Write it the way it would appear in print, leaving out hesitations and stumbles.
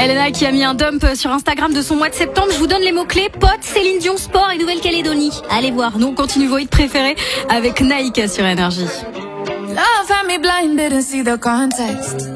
Elena qui a mis un dump sur Instagram de son mois de septembre. Je vous donne les mots-clés: potes, Céline Dion, sport et Nouvelle-Calédonie. Allez voir. Nous on continue vos hits préférés avec Nike sur Énergie. Love had me blind, didn't see the context.